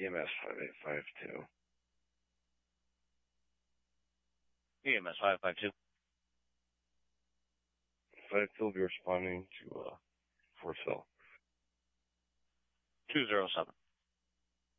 EMS 5852. EMS 552. 552 will be responding to Fort Sill. 207.